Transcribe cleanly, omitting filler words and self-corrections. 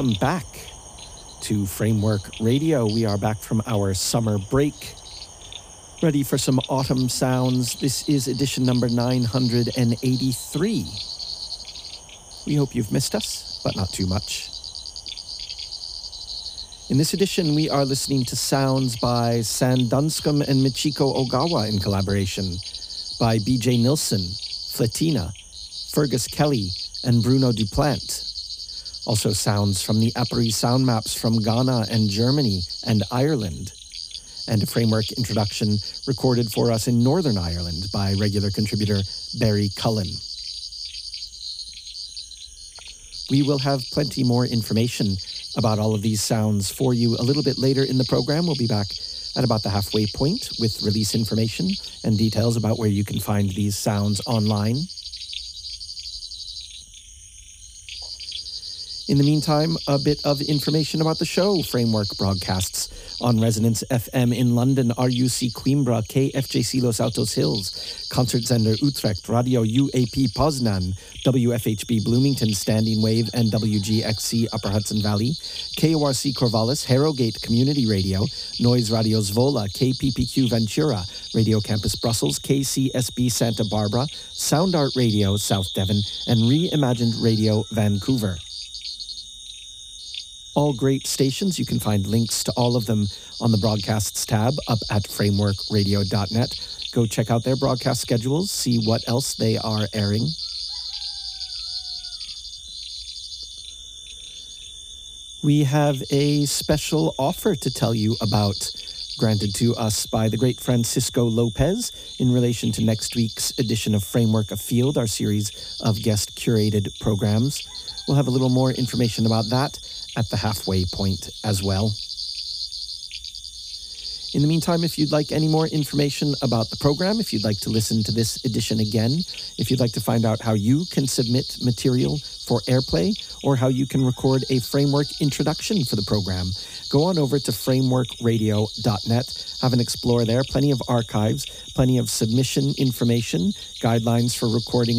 Welcome back to Framework Radio. We are back from our summer break, ready for some autumn sounds. This is edition number 983. We hope you've missed us, but not too much. In this edition, we are listening to sounds by Sandanskum and Michiko Ogawa in collaboration, by BJ Nilsson, Flatina, Fergus Kelly, and Bruno Duplant. Also sounds from the Apari sound maps from Ghana and Germany and Ireland. And a framework introduction recorded for us in Northern Ireland by regular contributor Barry Cullen. We will have plenty more information about all of these sounds for you a little bit later in the program. We'll be back at about the halfway point with release information and details about where you can find these sounds online. In the meantime, a bit of information about the show. Framework broadcasts on Resonance FM in London, RUC Coimbra, KFJC Los Altos Hills, Concertzender Utrecht, Radio UAP Poznan, WFHB Bloomington, Standing Wave, and WGXC Upper Hudson Valley, KORC Corvallis, Harrogate Community Radio, Noise Radio Zwolle, KPPQ Ventura, Radio Campus Brussels, KCSB Santa Barbara, Sound Art Radio South Devon, and Reimagined Radio Vancouver. All great stations. You can find links to all of them on the broadcasts tab up at frameworkradio.net. Go check out their broadcast schedules, see what else they are airing. We have a special offer to tell you about, granted to us by the great Francisco Lopez in relation to next week's edition of Framework Afield, our series of guest-curated programs. We'll have a little more information about that at the halfway point as well. In the meantime, if you'd like any more information about the program, if you'd like to listen to this edition again, if you'd like to find out how you can submit material for airplay or how you can record a framework introduction for the program, go on over to frameworkradio.net, have an explore there, plenty of archives, plenty of submission information, guidelines for recording